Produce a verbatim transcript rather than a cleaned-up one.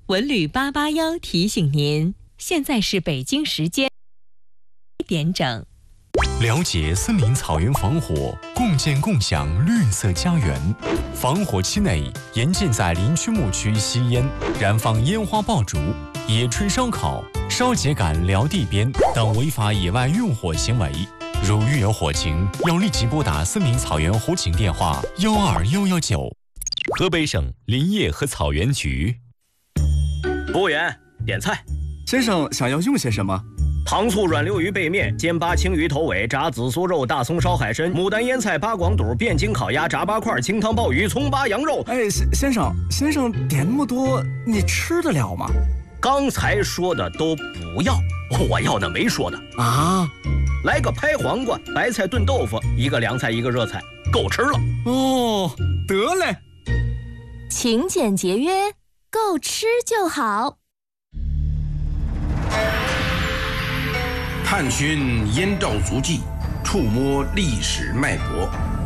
文旅八八幺提醒您，现在是北京时间一点整。 了解森林草原防火，共建共享绿色家园。防火期内，严禁在林区牧区吸烟、燃放烟花爆竹、野炊烧烤、烧秸秆燎地边等违法野外用火行为。如遇有火情，要立即拨打森林草原火警电话幺二幺幺九。河北省林业和草原局。 服务员，点菜。 先生想要用些什么？ 糖醋软溜鱼背面、煎八青鱼头尾、炸紫苏肉、大葱烧海参、牡丹腌菜、八广肚、汴京烤鸭、炸八块、清汤鲍鱼、葱八羊肉。 哎，先先生，先生点那么多，你吃得了吗？ 刚才说的都不要，我要的没说的啊。 来个拍黄瓜、白菜炖豆腐，一个凉菜，一个热菜，够吃了。 哦，得嘞。 勤俭节约，够吃就好。 探寻燕赵足迹，触摸历史脉搏，